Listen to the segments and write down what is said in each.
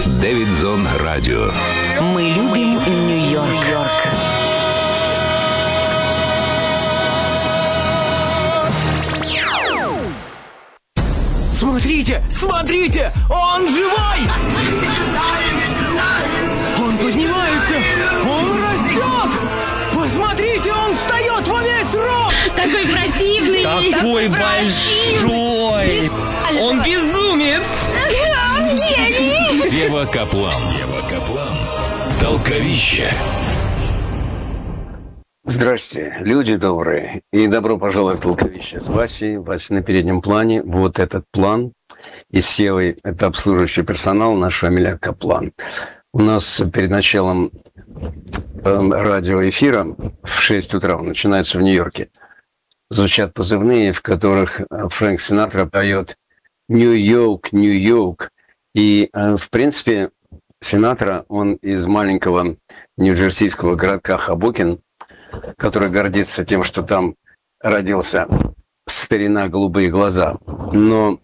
Дэвидзон Радио. Мы любим Нью-Йорк. Смотрите, смотрите, он живой! Он поднимается, он растет! Посмотрите, он встает во весь рост! Такой противный! Такой большой! Он безумец! Он гений! Сева Каплан. Толковище. Здрасте, люди добрые, и добро пожаловать в Толковище с Васей. Вася на переднем плане, вот этот план. И с Севой это обслуживающий персонал, наш фамилия Каплан. У нас перед началом радиоэфира в 6 утра, он начинается в Нью-Йорке, звучат позывные, в которых Фрэнк Синатра поет «Нью-Йорк, Нью-Йорк». И, в принципе, Синатра, он из маленького нью-джерсийского городка Хобокин, который гордится тем, что там родился старина «Голубые глаза». Но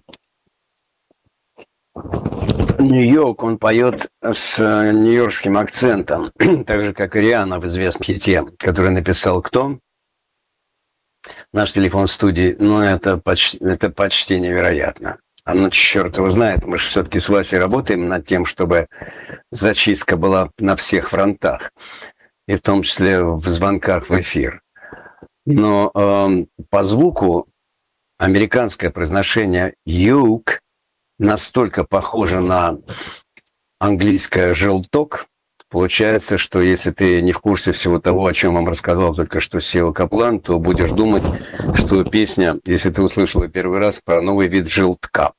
Нью-Йорк он поет с нью-йоркским акцентом, так же, как и Риhanna в известном хите, который написал кто? Наш телефон в студии. Ну, это почти невероятно. А ну, черт его знает, мы же все-таки с Васей работаем над тем, чтобы зачистка была на всех фронтах, и в том числе в звонках в эфир. Но по звуку американское произношение «юг» настолько похоже на английское «желток», получается, что если ты не в курсе всего того, о чем вам рассказал только что Сева Каплан, то будешь думать, что песня, если ты услышал ее первый раз, про новый вид желтка.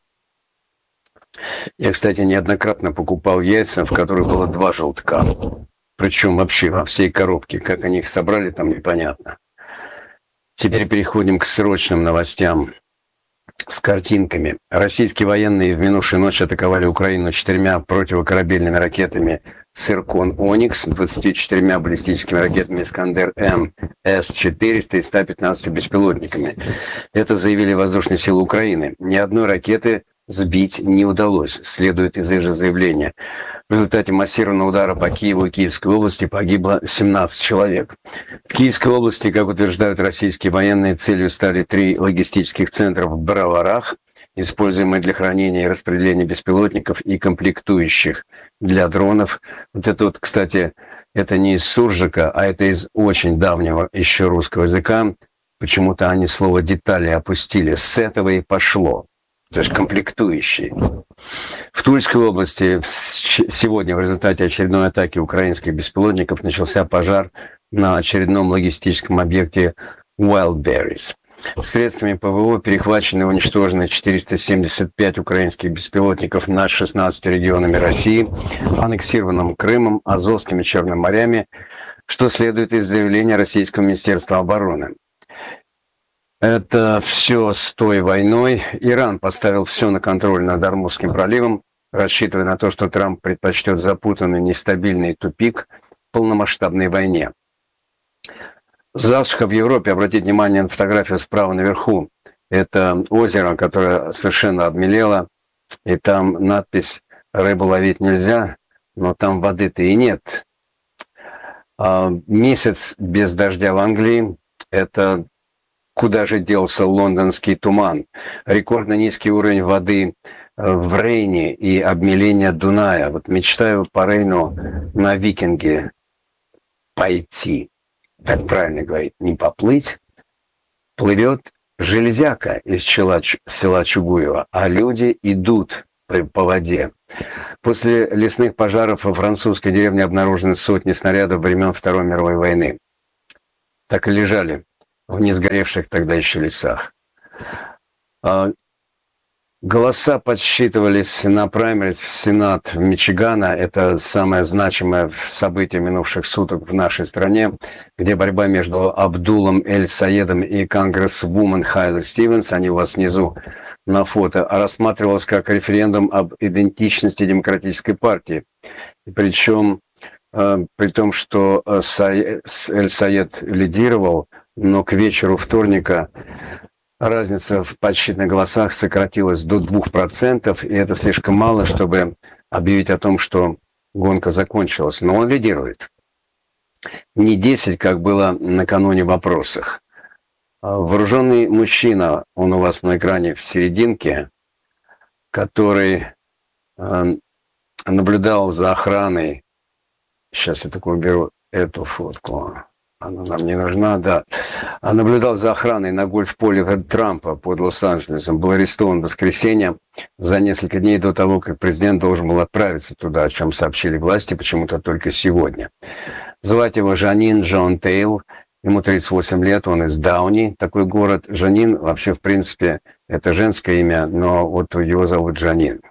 Я, кстати, неоднократно покупал яйца, в которых было 2 желтка. Причем вообще во всей коробке. Как они их собрали, там непонятно. Теперь переходим к срочным новостям с картинками. Российские военные в минувшую ночь атаковали Украину 4 противокорабельными ракетами «Циркон Оникс», 24 баллистическими ракетами «Искандер-М», С-400 и 115 беспилотниками. Это заявили воздушные силы Украины. Ни одной ракеты сбить не удалось, следует из их же заявления. В результате массированного удара по Киеву и Киевской области погибло 17 человек. В Киевской области, как утверждают российские военные, целью стали 3 логистических центра в Броварах, используемые для хранения и распределения беспилотников и комплектующих для дронов. Вот это вот, кстати, это не из суржика, а это из очень давнего еще русского языка. Почему-то они слово «детали» опустили. С этого и пошло. То есть комплектующие. В Тульской области сегодня в результате очередной атаки украинских беспилотников начался пожар на очередном логистическом объекте Wildberries. Средствами ПВО перехвачены и уничтожены 475 украинских беспилотников над 16 регионами России, аннексированным Крымом, Азовским и Черным морями, что следует из заявления Российского Министерства обороны. Это все с той войной. Иран поставил все на контроль над Ормузским проливом, рассчитывая на то, что Трамп предпочтет запутанный, нестабильный тупик в полномасштабной войне. Засуха в Европе, обратите внимание на фотографию справа наверху. Это озеро, которое совершенно обмелело, и там надпись «Рыбу ловить нельзя», но там воды-то и нет. Месяц без дождя в Англии – это... Куда же делся лондонский туман? Рекордно низкий уровень воды в Рейне и обмеление Дуная. Вот мечтаю по Рейну на Викинге пойти. Так правильно говорить, не поплыть. Плывет железяка из села Чугуево, а люди идут по воде. После лесных пожаров во французской деревне обнаружены сотни снарядов времен Второй мировой войны. Так и лежали в несгоревших тогда еще лесах. Голоса подсчитывались на праймерис в Сенат Мичигана. Это самое значимое событие минувших суток в нашей стране, где борьба между Абдулом Эль-Саедом и конгрессвумен Хайлой Стивенс, они у вас внизу на фото, рассматривалась как референдум об идентичности демократической партии. Причем, при том, что Эль-Саед лидировал, но к вечеру вторника разница в подсчитанных голосах сократилась до 2%, и это слишком мало, чтобы объявить о том, что гонка закончилась. Но он лидирует. Не 10, как было накануне в вопросах. Вооруженный мужчина, он у вас на экране в серединке, который наблюдал за охраной. Сейчас я такой беру эту фотку. Она нам не нужна, да. Наблюдал за охраной на гольф-поле Трампа под Лос-Анджелесом. Был арестован в воскресенье за несколько дней до того, как президент должен был отправиться туда, о чем сообщили власти почему-то только сегодня. Звать его Жанин Джон Тейл. Ему 38 лет, он из Дауни, такой город. Жанин, вообще, в принципе, это женское имя, но вот его зовут Жанин.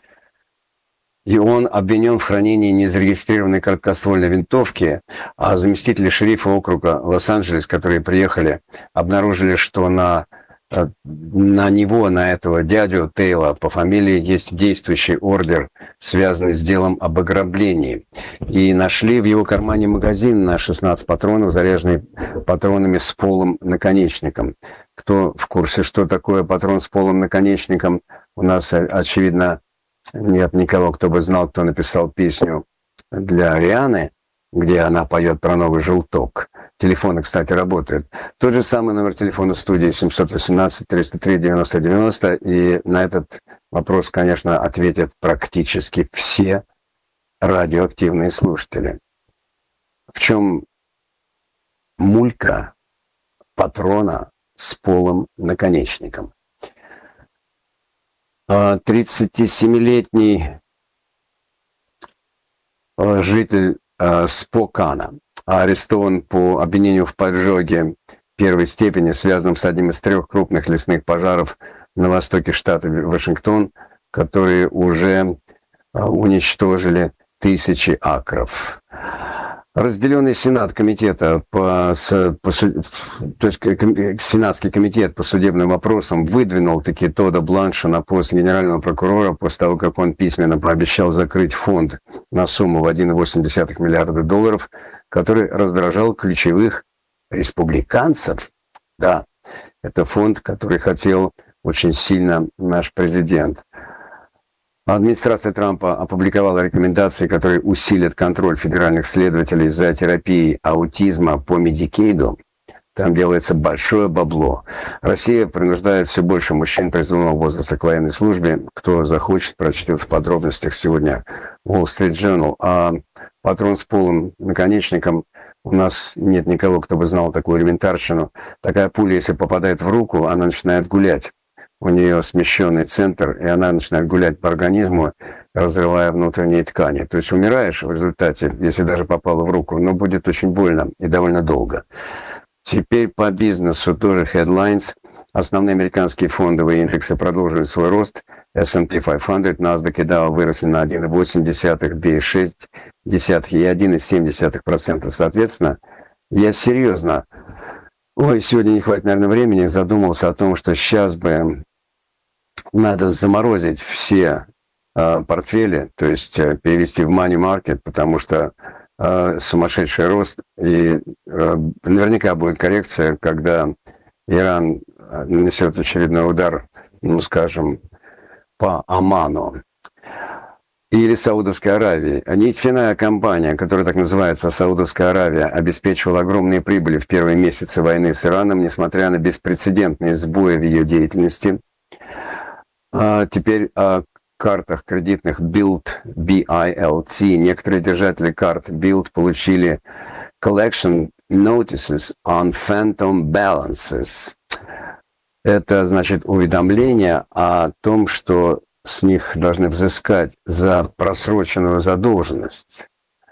И он обвинен в хранении незарегистрированной короткоствольной винтовки, а заместители шерифа округа Лос-Анджелес, которые приехали, обнаружили, что на него, на этого дядю Тейла по фамилии есть действующий ордер, связанный с делом об ограблении. И нашли в его кармане магазин на 16 патронов, заряженный патронами с полым наконечником. Кто в курсе, что такое патрон с полым наконечником? У нас, очевидно, нет никого, кто бы знал, кто написал песню для Рианы, где она поет про новый желток. Телефоны, кстати, работают. Тот же самый номер телефона студии 718-303-90-90. И на этот вопрос, конечно, ответят практически все радиоактивные слушатели. В чем мулька патрона с полым наконечником? 37-летний житель Спокана арестован по обвинению в поджоге первой степени, связанном с одним из 3 крупных лесных пожаров на востоке штата Вашингтон, которые уже уничтожили тысячи акров. Разделенный Сенат комитета Сенатский комитет по судебным вопросам выдвинул таки Тодда Бланша на пост генерального прокурора после того, как он письменно пообещал закрыть фонд на сумму в $1,8 миллиарда, который раздражал ключевых республиканцев. Да, это фонд, который хотел очень сильно наш президент. Администрация Трампа опубликовала рекомендации, которые усилят контроль федеральных следователей за терапией аутизма по Медикейду. Там делается большое бабло. Россия принуждает все больше мужчин призывного возраста к военной службе. Кто захочет, прочтет в подробностях сегодня Wall Street Journal. А патрон с полым наконечником, у нас нет никого, кто бы знал такую элементарщину. Такая пуля, если попадает в руку, она начинает гулять. У нее смещенный центр, и она начинает гулять по организму, разрывая внутренние ткани. То есть умираешь в результате, если даже попало в руку, но будет очень больно и довольно долго. Теперь по бизнесу тоже headlines. Основные американские фондовые индексы продолжили свой рост. S&P 500, NASDAQ и Dow выросли на 1,8, B6 и 1,7%. Соответственно, я серьезно... сегодня не хватит, наверное, времени. Задумался о том, что сейчас бы надо заморозить все портфели, то есть перевести в money market, потому что сумасшедший рост. И наверняка будет коррекция, когда Иран нанесет очередной удар, скажем, по Оману. Или Саудовской Аравии. Нефтяная компания, которая так называется Саудовская Аравия, обеспечивала огромные прибыли в первые месяцы войны с Ираном, несмотря на беспрецедентные сбои в ее деятельности. Теперь о картах кредитных BILT, BILT. Некоторые держатели карт BILT получили collection notices on phantom balances. Это значит уведомление о том, что с них должны взыскать за просроченную задолженность.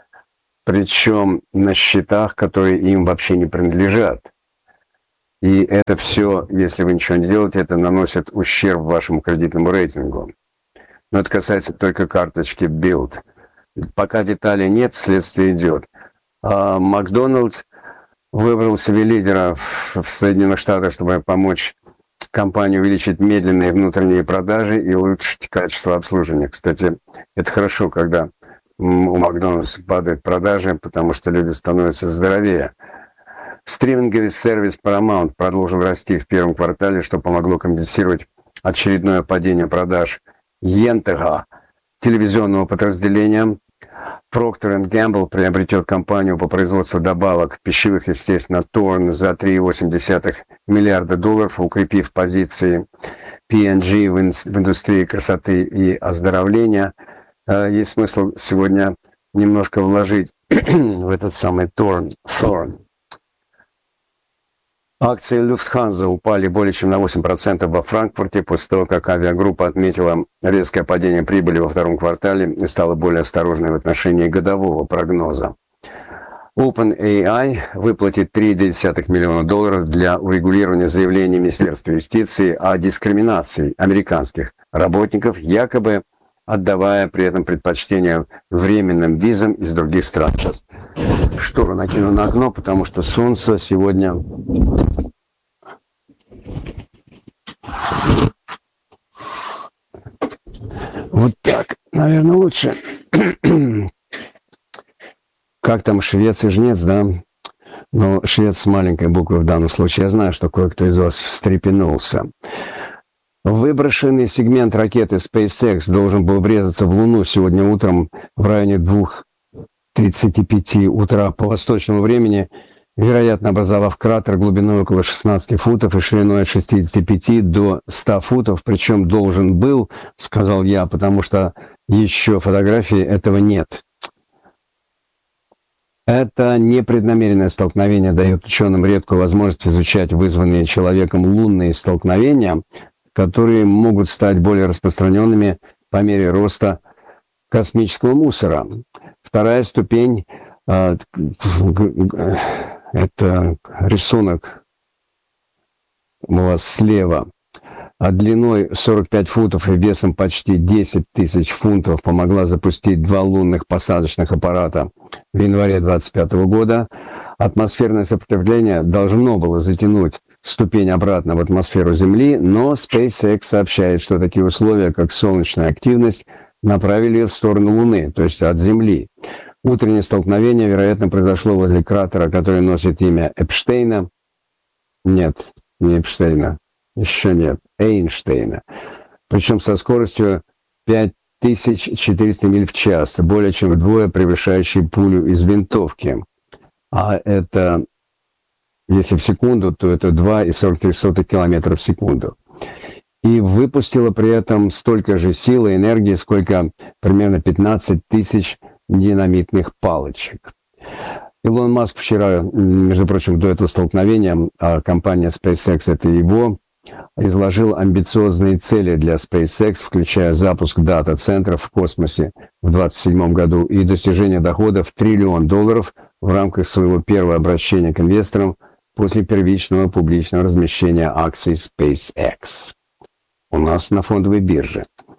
Причем на счетах, которые им вообще не принадлежат. И это все, если вы ничего не делаете, это наносит ущерб вашему кредитному рейтингу. Но это касается только карточки BILT. Пока деталей нет, следствие идет. Макдональдс выбрал себе лидера в Соединенных Штатах, чтобы помочь компании увеличить медленные внутренние продажи и улучшить качество обслуживания. Кстати, это хорошо, когда у Макдональдса падают продажи, потому что люди становятся здоровее. Стриминговый сервис Paramount продолжил расти в первом квартале, что помогло компенсировать очередное падение продаж Ентега, телевизионного подразделения. Procter & Gamble приобретет компанию по производству добавок пищевых, естественно, Thorne за $3,8 миллиарда, укрепив позиции P&G в индустрии красоты и оздоровления. Есть смысл сегодня немножко вложить в этот самый Thorne. Акции Lufthansa упали более чем на 8% во Франкфурте после того, как авиагруппа отметила резкое падение прибыли во втором квартале и стала более осторожной в отношении годового прогноза. OpenAI выплатит $3,2 миллиона для урегулирования заявления Министерства юстиции о дискриминации американских работников, якобы отдавая при этом предпочтение временным визам из других стран. Сейчас штору накину на окно, потому что солнце сегодня... Вот так, наверное, лучше. Как там швец и жнец, да? Но швец с маленькой буквы в данном случае. Я знаю, что кое-кто из вас встрепенулся. Выброшенный сегмент ракеты SpaceX должен был врезаться в Луну сегодня утром в районе 2:35 утра по восточному времени, вероятно, образовав кратер глубиной около 16 футов и шириной от 65 до 100 футов. Причем должен был, сказал я, потому что еще фотографии этого нет. Это непреднамеренное столкновение дает ученым редкую возможность изучать вызванные человеком лунные столкновения, которые могут стать более распространенными по мере роста космического мусора. Вторая ступень – это рисунок у вас слева. Длиной 45 футов и весом почти 10 тысяч фунтов помогла запустить 2 лунных посадочных аппарата в январе 2025 года. Атмосферное сопротивление должно было затянуть ступень обратно в атмосферу Земли, но SpaceX сообщает, что такие условия, как солнечная активность, направили ее в сторону Луны, то есть от Земли. Утреннее столкновение, вероятно, произошло возле кратера, который носит имя Эпштейна. Нет, не Эпштейна. Еще нет. Эйнштейна. Причем со скоростью 5400 миль в час, более чем вдвое превышающей пулю из винтовки. А это, если в секунду, то это 2,43 километра в секунду. И выпустила при этом столько же сил и энергии, сколько примерно 15 тысяч динамитных палочек. Илон Маск вчера, между прочим, до этого столкновения, а компания SpaceX, это его, изложил амбициозные цели для SpaceX, включая запуск дата-центров в космосе в 2027 году и достижение доходов $1 триллион в рамках своего первого обращения к инвесторам после первичного публичного размещения акций SpaceX у нас на фондовой бирже.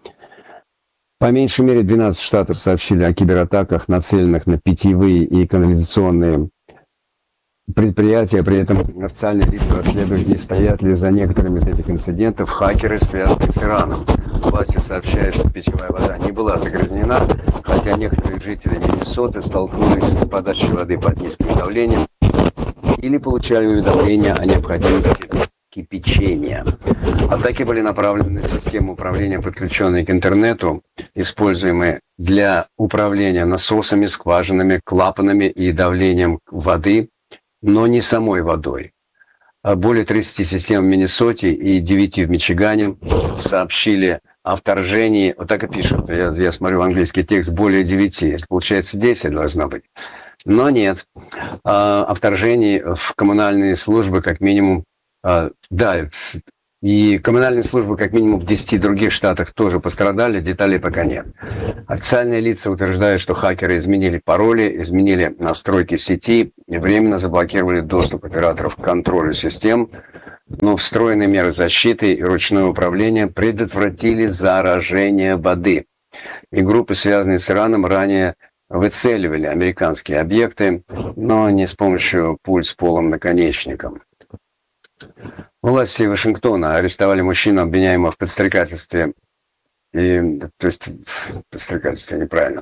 По меньшей мере 12 штатов сообщили о кибератаках, нацеленных на питьевые и канализационные предприятия. При этом официальные лица расследуют, не стоят ли за некоторыми из этих инцидентов хакеры, связанные с Ираном. Власти сообщают, что питьевая вода не была загрязнена, хотя некоторые жители Миннесоты столкнулись с подачей воды под низким давлением или получали уведомления о необходимости кипячения. Атаки были направлены на систему управления, подключенной к интернету, используемые для управления насосами, скважинами, клапанами и давлением воды, но не самой водой. Более 30 систем в Миннесоте и 9 в Мичигане сообщили о вторжении, вот так и пишут, я смотрю в английский текст, более 9, это получается 10 должно быть. Но нет, о вторжении в коммунальные службы как минимум, да, и коммунальные службы как минимум в 10 других штатах тоже пострадали, деталей пока нет. Официальные лица утверждают, что хакеры изменили пароли, изменили настройки сети и временно заблокировали доступ операторов к контролю систем, но встроенные меры защиты и ручное управление предотвратили заражение воды. И группы, связанные с Ираном, ранее выцеливали американские объекты, но не с помощью пуль с полым наконечником. Власти Вашингтона арестовали мужчину, обвиняемого в подстрекательстве. То есть, подстрекательство неправильно.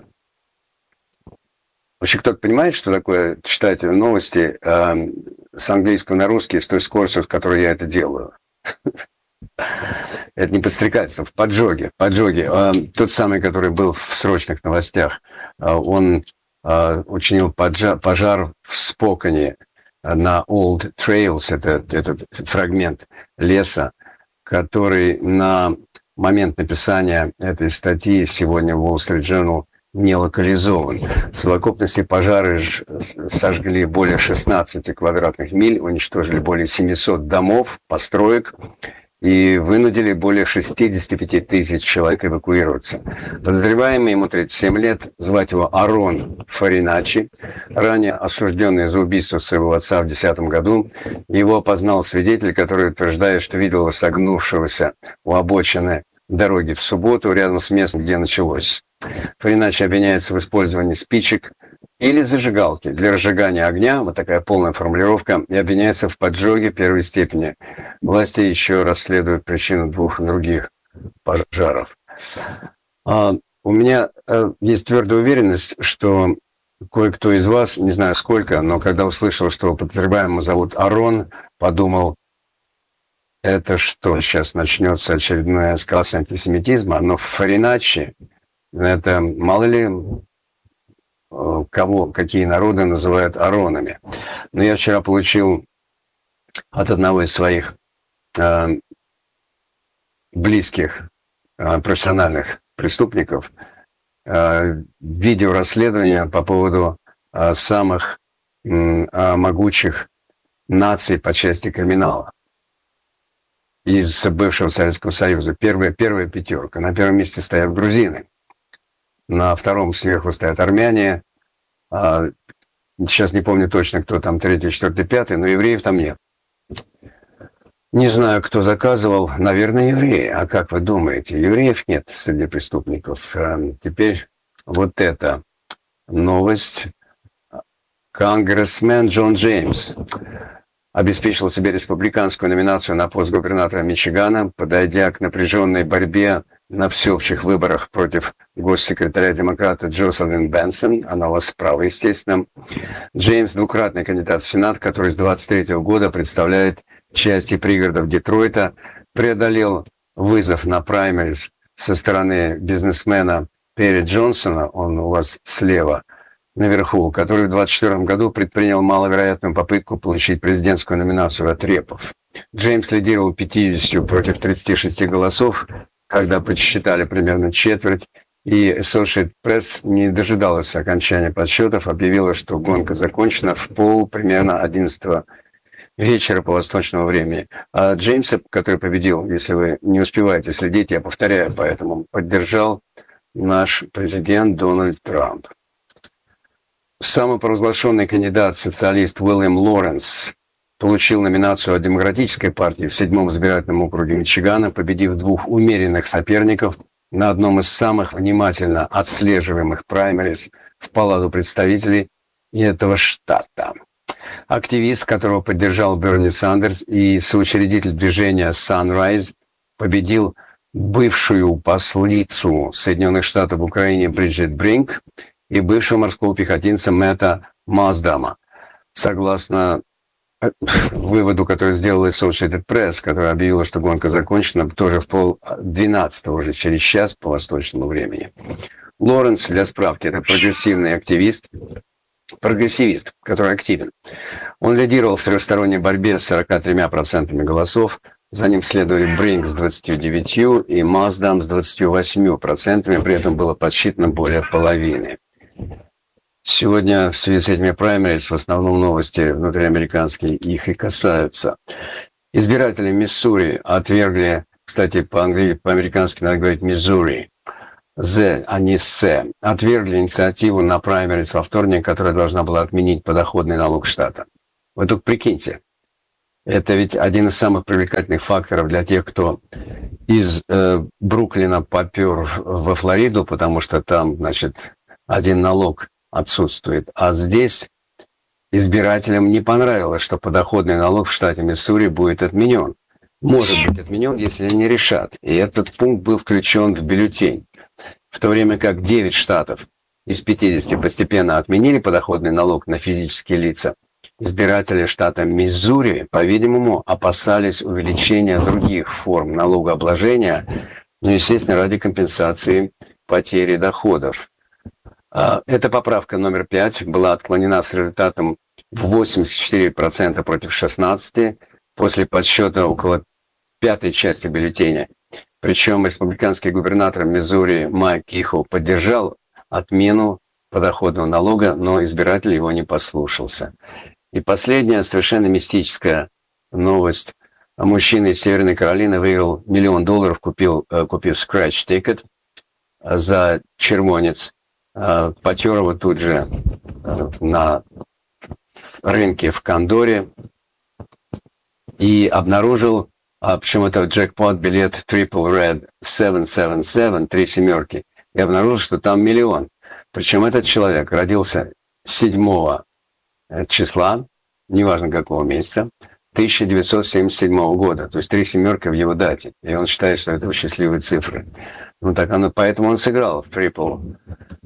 Вообще, кто-то понимает, что такое читать новости с английского на русский с той скоростью, с которой я это делаю? Это не подстрекательство, в поджоге. Тот самый, который был в срочных новостях, он учинил пожар в Спокане на Old Trails, этот фрагмент леса, который на момент написания этой статьи сегодня в Wall Street Journal не локализован. В совокупности пожары сожгли более 16 квадратных миль, уничтожили более 700 домов, построек и вынудили более 65 тысяч человек эвакуироваться. Подозреваемый, ему 37 лет, звать его Арон Фариначи, ранее осужденный за убийство своего отца в 2010 году. Его опознал свидетель, который утверждает, что видел его согнувшегося у обочины дороги в субботу рядом с местом, где началось. Фариначи обвиняется в использовании спичек или зажигалки для разжигания огня, вот такая полная формулировка, и обвиняется в поджоге первой степени. Власти еще расследуют причину двух других пожаров. У меня есть твердая уверенность, что кое-кто из вас, не знаю сколько, но когда услышал, что подозреваемого зовут Арон, подумал, это что, сейчас начнется очередная эскалация антисемитизма, но Фариначи, это мало ли какие народы называют Аронами. Но я вчера получил от одного из своих близких профессиональных преступников видеорасследование по поводу самых могучих наций по части криминала из бывшего Советского Союза. Первая пятерка. На первом месте стоят грузины. На втором сверху стоят армяне. Сейчас не помню точно, кто там третий, четвертый, пятый, но евреев там нет. Не знаю, кто заказывал. Наверное, евреи. А как вы думаете? Евреев нет среди преступников. Теперь вот эта новость. Конгрессмен Джон Джеймс обеспечил себе республиканскую номинацию на пост губернатора Мичигана, подойдя к напряженной борьбе на всеобщих выборах против госсекретаря-демократа Джоселин Бенсон. Она у вас справа, естественно. Джеймс – двукратный кандидат в Сенат, который с 23 года представляет части пригородов Детройта, преодолел вызов на праймериз со стороны бизнесмена Перри Джонсона, он у вас слева, наверху, который в 2024 году предпринял маловероятную попытку получить президентскую номинацию от репов. Джеймс лидировал 50 против 36 голосов, когда подсчитали примерно четверть, и Associated Press не дожидалась окончания подсчетов, объявила, что гонка закончена в примерно 11 вечера по восточному времени. А Джеймса, который победил, если вы не успеваете следить, я повторяю, поэтому поддержал наш президент Дональд Трамп. Самопровозглашенный кандидат, социалист Уильям Лоренс, получил номинацию от Демократической партии в 7-м избирательном округе Мичигана, победив двух умеренных соперников на одном из самых внимательно отслеживаемых праймериз в Палату представителей этого штата. Активист, которого поддержал Берни Сандерс, и соучредитель движения Sunrise, победил бывшую послицу Соединенных Штатов в Украине Бриджит Бринк и бывшего морского пехотинца Мэтта Маздама. Согласно выводу, который сделала Associated Press, которая объявила, что гонка закончена, тоже в 11:30 уже, через час по восточному времени. Лоренс, для справки, это прогрессивный прогрессивист, который активен. Он лидировал в трехсторонней борьбе с 43% голосов. За ним следовали Бринк с 29% и Маздам с 28%. При этом было подсчитано более половины. Сегодня в связи с этими праймериз в основном новости внутриамериканские их и касаются. Избиратели Миссури отвергли, кстати, по-американски надо говорить Миссури, а не С, отвергли инициативу на праймериз во вторник, которая должна была отменить подоходный налог штата. Вы только прикиньте, это ведь один из самых привлекательных факторов для тех, кто из Бруклина попер во Флориду, потому что там, значит, один налог отсутствует. А здесь избирателям не понравилось, что подоходный налог в штате Миссури будет отменен. Может быть отменен, если они решат. И этот пункт был включен в бюллетень. В то время как 9 штатов из 50 постепенно отменили подоходный налог на физические лица, избиратели штата Миссури, по-видимому, опасались увеличения других форм налогообложения, ну, естественно, ради компенсации потери доходов. Эта поправка номер 5 была отклонена с результатом в 84% против 16% после подсчета около пятой части бюллетеня. Причем республиканский губернатор Миссури Майк Кихл поддержал отмену подоходного налога, но избиратель его не послушался. И последняя, совершенно мистическая новость. Мужчина из Северной Каролины выиграл $1 миллион, купив скретч-тикет за червонец. Потер его тут же на рынке в Кондоре и обнаружил, причем это джекпот билет Triple Red 777, 3 семерки, и обнаружил, что там $1 миллион. Причем этот человек родился 7 числа, неважно какого месяца, 1977 года, то есть 3 семерки в его дате. И он считает, что это счастливые цифры. Ну так оно, поэтому он сыграл в Triple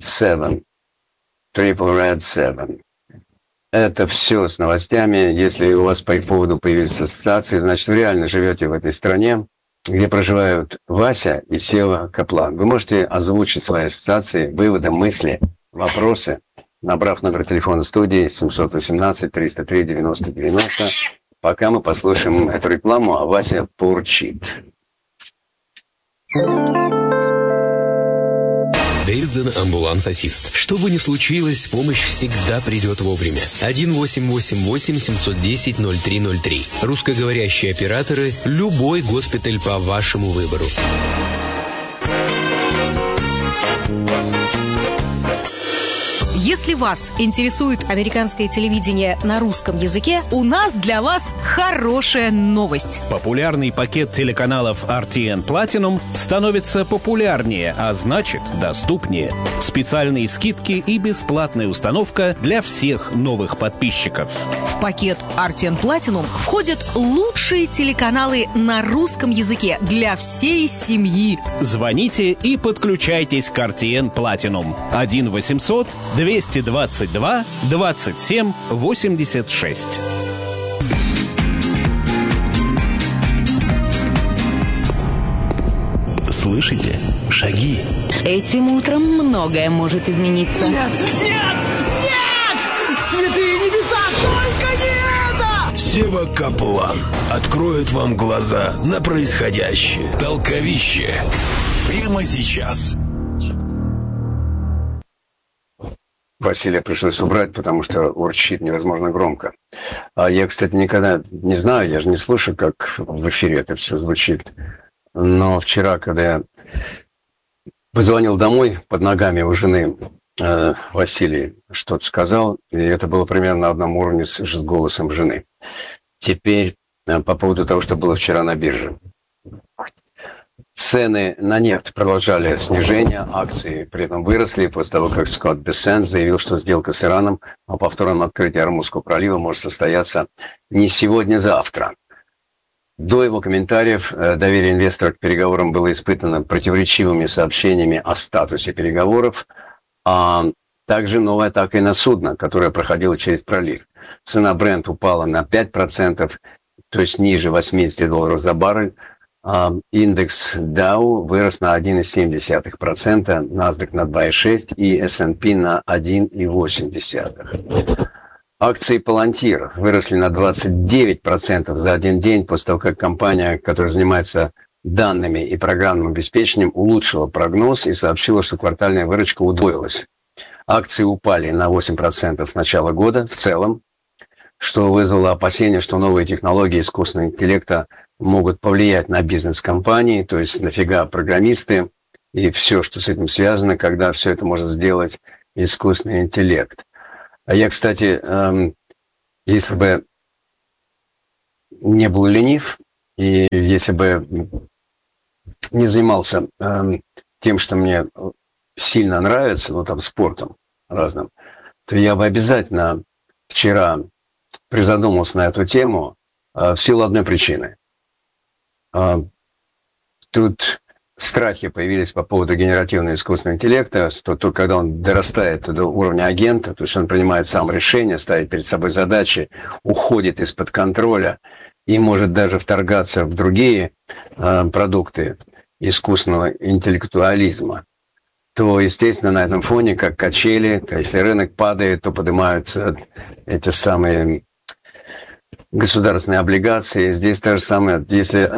Red 7. Это все с новостями. Если у вас по их поводу появились ассоциации, значит, вы реально живете в этой стране, где проживают Вася и Сева Каплан. Вы можете озвучить свои ассоциации, выводы, мысли, вопросы, набрав номер телефона студии 718-303-90-90. Пока мы послушаем эту рекламу, а Вася поурчит. Дейрдзен амбуланс-ассист. Что бы ни случилось, помощь всегда придет вовремя. 1-888-710-0303. Русскоговорящие операторы. Любой госпиталь по вашему выбору. Если вас интересует американское телевидение на русском языке, у нас для вас хорошая новость. Популярный пакет телеканалов RTN Platinum становится популярнее, а значит доступнее. Специальные скидки и бесплатная установка для всех новых подписчиков. В пакет RTN Platinum входят лучшие телеканалы на русском языке для всей семьи. Звоните и подключайтесь к RTN Platinum. 1-800-222-27-86. Слышите? Шаги. Этим утром многое может измениться. Нет! Нет! Нет! Святые небеса, только не это! Сева Каплан откроет вам глаза на происходящее. Толковище. Прямо сейчас. Василия пришлось убрать, потому что урчит невозможно громко. Я, кстати, никогда не знаю, я же не слышу, как в эфире это все звучит. Но вчера, когда я позвонил домой, под ногами у жены Василий что-то сказал, и это было примерно на одном уровне с голосом жены. Теперь по поводу того, что было вчера на бирже. Цены на нефть продолжали снижение, акции при этом выросли после того, как Скотт Бессент заявил, что сделка с Ираном о повторном открытии Ормузского пролива может состояться не сегодня-завтра. До его комментариев доверие инвесторов к переговорам было испытано противоречивыми сообщениями о статусе переговоров, а также новой атакой на судно, которое проходило через пролив. Цена Brent упала на 5%, то есть ниже $80 за баррель. Индекс Dow вырос на 1,7%, NASDAQ на 2,6% и S&P на 1,8%. Акции Palantir выросли на 29% за один день после того, как компания, которая занимается данными и программным обеспечением, улучшила прогноз и сообщила, что квартальная выручка удвоилась. Акции упали на 8% с начала года в целом, что вызвало опасения, что новые технологии искусственного интеллекта могут повлиять на бизнес компании, то есть нафига программисты и все, что с этим связано, когда все это может сделать искусственный интеллект. А я, кстати, если бы не был ленив, и если бы не занимался тем, что мне сильно нравится, ну там спортом разным, то я бы обязательно вчера призадумался на эту тему в силу одной причины. Тут страхи появились по поводу генеративного искусственного интеллекта, то когда он дорастает до уровня агента, то есть он принимает сам решения, ставит перед собой задачи, уходит из-под контроля и может даже вторгаться в другие продукты искусственного интеллектуализма, то, естественно, на этом фоне, как качели, если рынок падает, то поднимаются эти самые государственные облигации. Здесь то же самое, если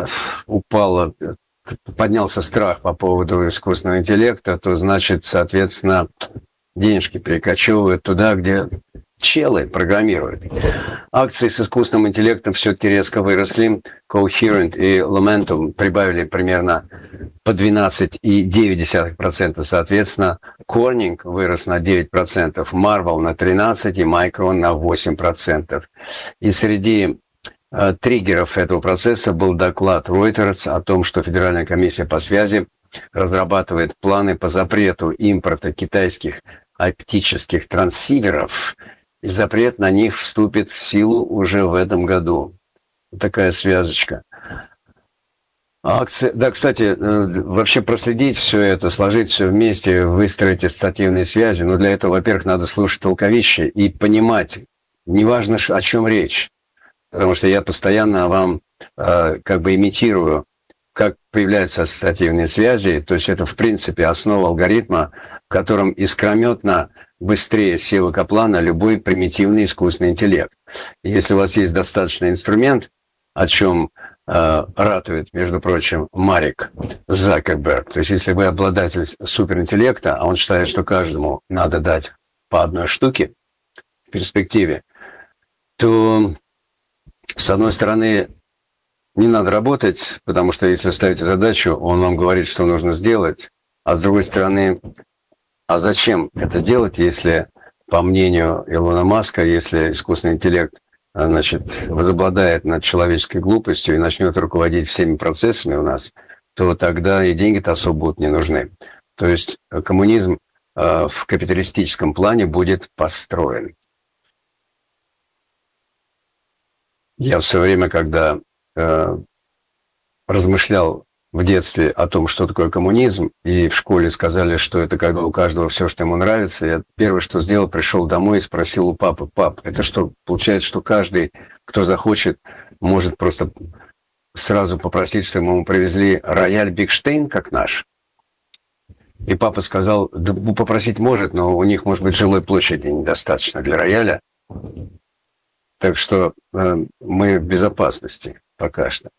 поднялся страх по поводу искусственного интеллекта, то, значит, соответственно, денежки перекочевывают туда, где челы программируют. Акции с искусственным интеллектом все-таки резко выросли. Coherent и Lumentum прибавили примерно по 12,9%, соответственно. Corning вырос на 9%, Marvell на 13% и Micron на 8%. И среди триггеров этого процесса был доклад Reuters о том, что Федеральная комиссия по связи разрабатывает планы по запрету импорта китайских оптических транссиверов, и запрет на них вступит в силу уже в этом году. Такая связочка. Акции, да, кстати, вообще проследить все это, сложить все вместе, выстроить ассоциативные связи, но для этого, во-первых, надо слушать толковище и понимать, неважно, о чем речь, потому что я постоянно вам как бы имитирую, как появляются ассоциативные связи, то есть это, в принципе, основа алгоритма, в котором искрометно быстрее силы высокоплана любой примитивный искусственный интеллект. И если у вас есть достаточный инструмент, о чем ратует, между прочим, Марк Закерберг, то есть если вы обладатель суперинтеллекта, а он считает, что каждому надо дать по одной штуке в перспективе, то, с одной стороны, не надо работать, потому что если ставите задачу, он вам говорит, что нужно сделать, а с другой стороны, а зачем это делать, если, по мнению Илона Маска, если искусственный интеллект, значит, возобладает над человеческой глупостью и начнет руководить всеми процессами у нас, то тогда и деньги-то особо будут не нужны. То есть коммунизм в капиталистическом плане будет построен. Я все время, когда размышлял в детстве о том, что такое коммунизм, и в школе сказали, что это когда у каждого все, что ему нравится, я первое, что сделал, пришел домой и спросил у папы: пап, это что, получается, что каждый, кто захочет, может просто сразу попросить, что ему привезли рояль Бигштейн, как наш? И папа сказал: да, попросить может, но у них, может быть, жилой площади недостаточно для рояля. Так что мы в безопасности пока что.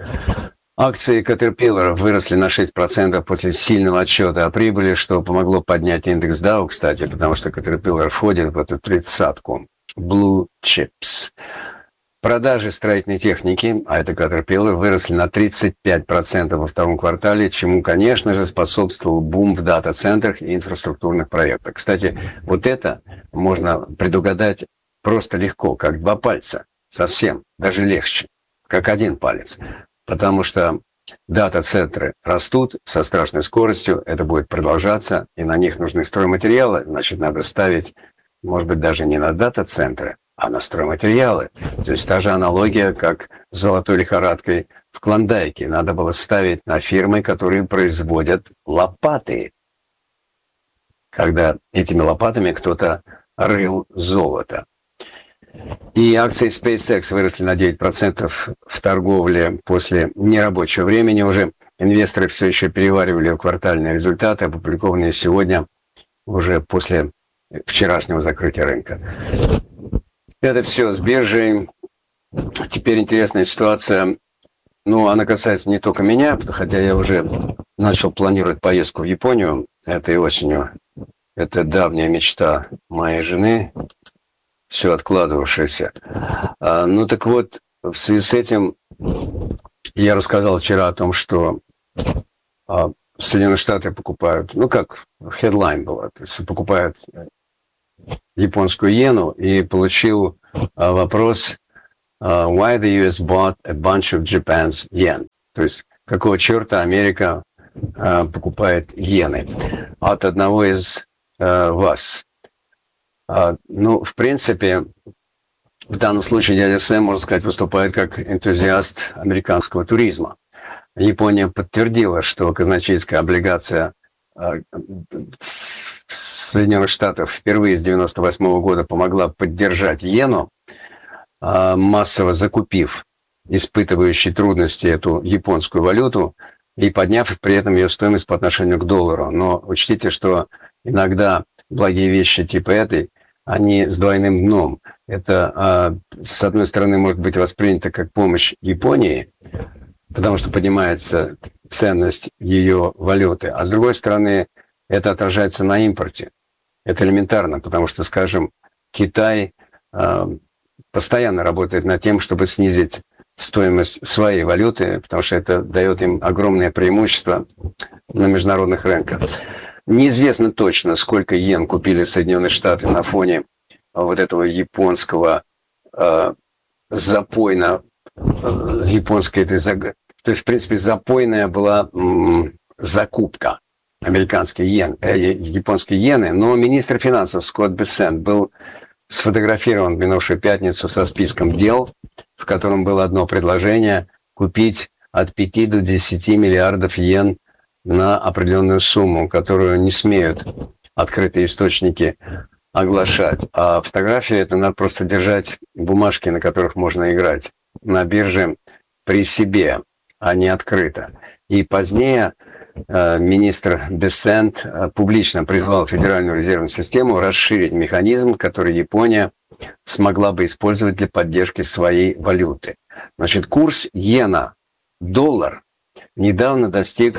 Акции Caterpillar выросли на 6% после сильного отчета о прибыли, что помогло поднять индекс Dow, кстати, потому что Caterpillar входит в эту тридцатку. Blue Chips. Продажи строительной техники, а это Caterpillar, выросли на 35% во втором квартале, чему, конечно же, способствовал бум в дата-центрах и инфраструктурных проектах. Кстати, вот это можно предугадать просто легко, как два пальца. Совсем, даже легче, как один палец. Потому что дата-центры растут со страшной скоростью, это будет продолжаться, и на них нужны стройматериалы, значит, надо ставить, может быть, даже не на дата-центры, а на стройматериалы. То есть та же аналогия, как с золотой лихорадкой в Клондайке. Надо было ставить на фирмы, которые производят лопаты, когда этими лопатами кто-то рыл золото. И акции SpaceX выросли на 9% в торговле после нерабочего времени уже. Инвесторы все еще переваривали квартальные результаты, опубликованные сегодня, уже после вчерашнего закрытия рынка. Это все с биржей. Теперь интересная ситуация. Ну, она касается не только меня, хотя я уже начал планировать поездку в Японию этой осенью. Это давняя мечта моей жены, все откладывавшееся. Ну так вот, в связи с этим я рассказал вчера о том, что Соединенные Штаты покупают, ну как, headline было, то есть покупают японскую иену, и получил вопрос why the US bought a bunch of Japan's yen. То есть какого черта Америка покупает иены от одного из вас. Ну, в принципе, в данном случае дядя Сэм, можно сказать, выступает как энтузиаст американского туризма. Япония подтвердила, что казначейская облигация Соединенных Штатов впервые с 1998 года помогла поддержать иену, массово закупив испытывающие трудности эту японскую валюту и подняв при этом ее стоимость по отношению к доллару. Но учтите, что иногда благие вещи типа этой, они с двойным дном. Это, с одной стороны, может быть воспринято как помощь Японии, потому что поднимается ценность ее валюты, а с другой стороны, это отражается на импорте. Это элементарно, потому что, скажем, Китай постоянно работает над тем, чтобы снизить стоимость своей валюты, потому что это дает им огромное преимущество на международных рынках. Неизвестно точно, сколько иен купили Соединенные Штаты на фоне вот этого японского запойного, японской этой, то есть, в принципе, запойная была закупка японские иены, но министр финансов Скотт Бессент был сфотографирован в минувшую пятницу со списком дел, в котором было одно предложение купить от 5 до 10 миллиардов иен на определенную сумму, которую не смеют открытые источники оглашать. А фотография это надо просто держать бумажки, на которых можно играть на бирже при себе, а не открыто. И позднее министр Бессент публично призвал Федеральную резервную систему расширить механизм, который Япония смогла бы использовать для поддержки своей валюты. Значит, курс иена-доллар недавно достиг,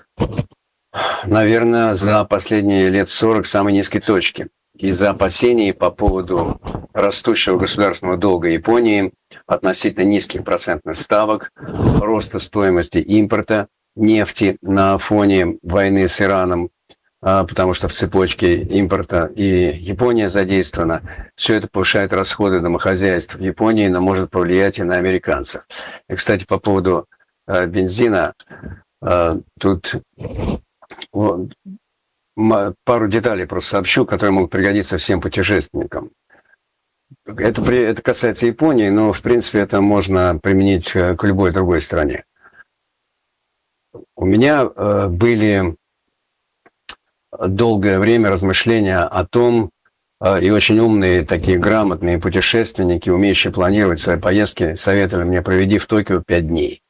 наверное, за последние лет 40 самой низкой точки. Из-за опасений по поводу растущего государственного долга Японии, относительно низких процентных ставок, роста стоимости импорта нефти на фоне войны с Ираном, потому что в цепочке импорта и Япония задействована. Все это повышает расходы домохозяйств в Японии, но может повлиять и на американцев. И, кстати, по поводу бензина, тут пару деталей просто сообщу, которые могут пригодиться всем путешественникам. Это касается Японии, но, в принципе, это можно применить к любой другой стране. У меня были долгое время размышления о том, и очень умные, такие грамотные путешественники, умеющие планировать свои поездки, советовали мне: проведи в Токио 5 дней.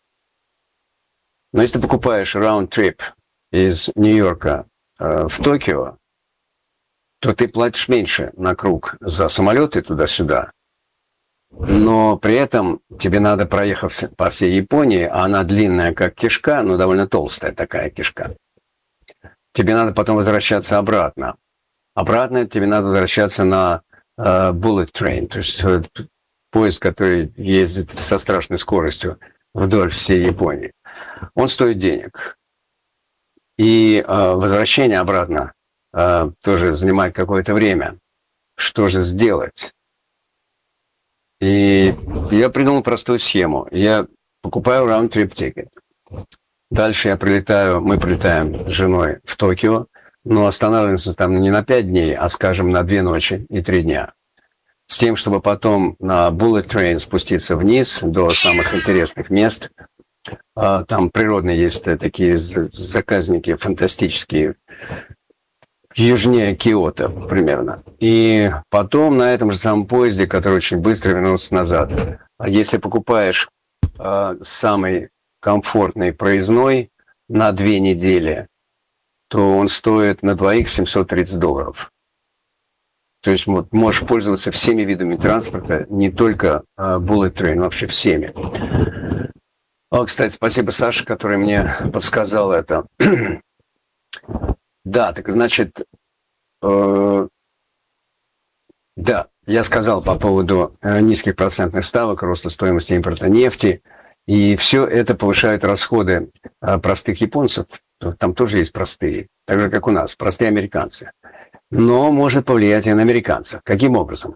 Но если ты покупаешь раунд-трип из Нью-Йорка в Токио, то ты платишь меньше на круг за самолеты туда-сюда. Но при этом тебе надо, проехав по всей Японии, а она длинная как кишка, но довольно толстая такая кишка, тебе надо потом возвращаться обратно. Обратно тебе надо возвращаться на bullet train, то есть поезд, который ездит со страшной скоростью вдоль всей Японии. Он стоит денег. И возвращение обратно тоже занимает какое-то время. Что же сделать? И я придумал простую схему. Я покупаю round-trip ticket. Дальше мы прилетаем с женой в Токио, но останавливаемся там не на 5 дней, а, скажем, на 2 ночи и 3 дня. С тем, чтобы потом на bullet train спуститься вниз до самых интересных мест. Там природные есть такие заказники фантастические, южнее Киото примерно. И потом на этом же самом поезде, который очень быстро вернулся назад. А если покупаешь самый комфортный проездной на 2 недели, то он стоит на двоих $730. То есть можешь пользоваться всеми видами транспорта, не только bullet train, вообще всеми. Кстати, спасибо Саше, который мне подсказал это. Да, так значит, да, я сказал по поводу низких процентных ставок, роста стоимости импорта нефти, и все это повышает расходы простых японцев. Там тоже есть простые, так же, как у нас, простые американцы. Но может повлиять и на американцев. Каким образом?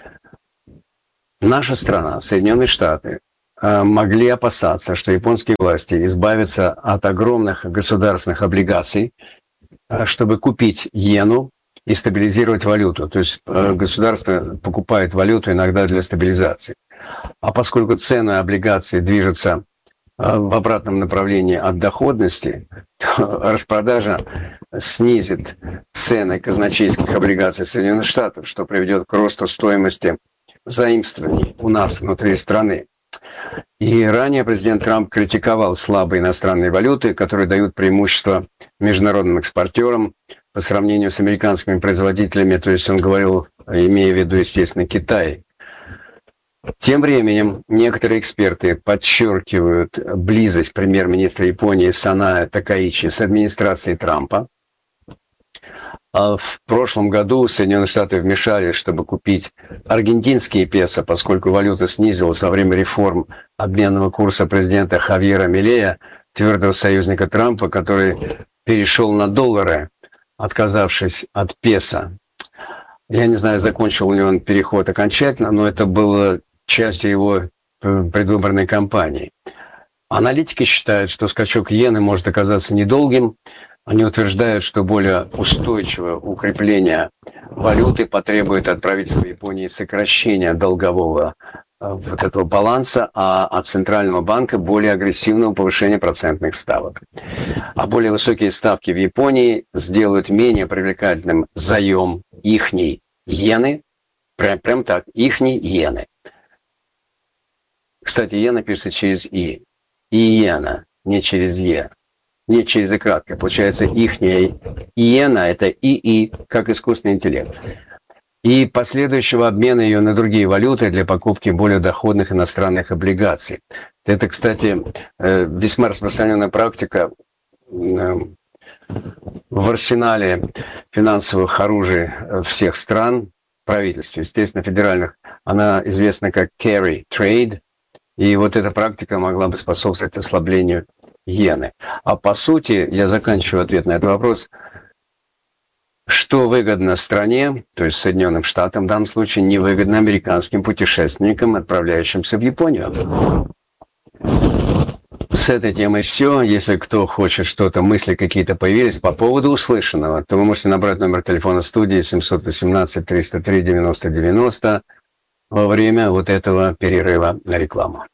Наша страна, Соединенные Штаты, могли опасаться, что японские власти избавятся от огромных государственных облигаций, чтобы купить иену и стабилизировать валюту. То есть государство покупает валюту иногда для стабилизации. А поскольку цены облигаций движутся в обратном направлении от доходности, то распродажа снизит цены казначейских облигаций Соединенных Штатов, что приведет к росту стоимости заимствований у нас внутри страны. И ранее президент Трамп критиковал слабые иностранные валюты, которые дают преимущество международным экспортерам по сравнению с американскими производителями, то есть он говорил, имея в виду, естественно, Китай. Тем временем некоторые эксперты подчеркивают близость премьер-министра Японии Санае Такаичи с администрацией Трампа. В прошлом году Соединенные Штаты вмешались, чтобы купить аргентинские песо, поскольку валюта снизилась во время реформ обменного курса президента Хавьера Милея, твердого союзника Трампа, который перешел на доллары, отказавшись от песо. Я не знаю, закончил ли он переход окончательно, но это было частью его предвыборной кампании. Аналитики считают, что скачок иены может оказаться недолгим. Они утверждают, что более устойчивое укрепление валюты потребует от правительства Японии сокращения долгового вот этого баланса, а от Центрального банка более агрессивного повышения процентных ставок. А более высокие ставки в Японии сделают менее привлекательным заем ихней иены, прям так, ихней иены. Кстати, иена пишется через И. Иена, не через Е. Не через и кратко. Получается, ихняя иена – это ИИ, как искусственный интеллект. И последующего обмена ее на другие валюты для покупки более доходных иностранных облигаций. Это, кстати, весьма распространенная практика в арсенале финансовых оружий всех стран, правительств, естественно, федеральных. Она известна как carry trade. И вот эта практика могла бы способствовать ослаблению иены. А по сути, я заканчиваю ответ на этот вопрос, что выгодно стране, то есть Соединенным Штатам в данном случае, невыгодно американским путешественникам, отправляющимся в Японию. С этой темой все. Если кто хочет что-то, мысли какие-то появились по поводу услышанного, то вы можете набрать номер телефона студии 718-303-90-90 во время вот этого перерыва на рекламу.